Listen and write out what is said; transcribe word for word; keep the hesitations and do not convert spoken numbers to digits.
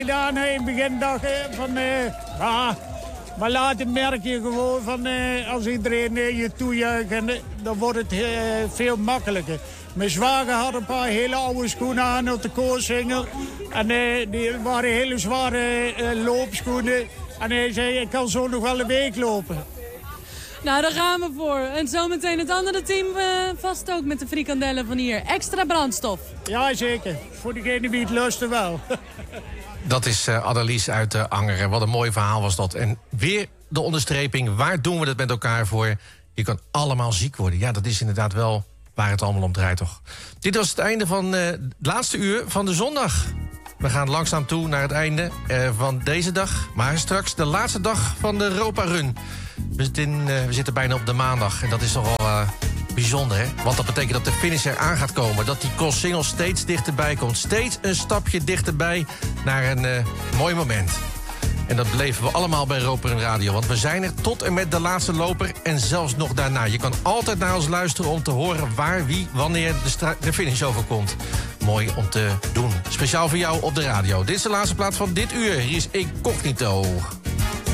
Gedaan in het begindag van, uh, ah, maar later merk je gewoon van uh, als iedereen uh, je toejuicht, en, uh, dan wordt het uh, veel makkelijker. Mijn zwager had een paar hele oude schoenen aan op de koorsingel. En uh, die waren hele zware uh, loopschoenen. En hij zei, ik kan zo nog wel een week lopen. Nou, daar gaan we voor. En zometeen het andere team uh, vast ook met de frikandellen van hier. Extra brandstof. Ja, zeker. Voor degene die het lusten wel. Dat is uh, Annelies uit uh, Angeren. Wat een mooi verhaal was dat. En weer de onderstreping, waar doen we het met elkaar voor? Je kan allemaal ziek worden. Ja, dat is inderdaad wel waar het allemaal om draait, toch? Dit was het einde van uh, het laatste uur van de zondag. We gaan langzaam toe naar het einde uh, van deze dag. Maar straks de laatste dag van de Europa Run. We zitten, in, uh, we zitten bijna op de maandag. En dat is toch wel uh, bijzonder, hè? Want dat betekent dat de finish er aan gaat komen. Dat die cross-single steeds dichterbij komt. Steeds een stapje dichterbij naar een uh, mooi moment. En dat beleven we allemaal bij Europa Run Radio. Want we zijn er tot en met de laatste loper en zelfs nog daarna. Je kan altijd naar ons luisteren om te horen waar, wie, wanneer de, stra- de finish overkomt. Mooi om te doen. Speciaal voor jou op de radio. Dit is de laatste plaat van dit uur. Hier is Incognito.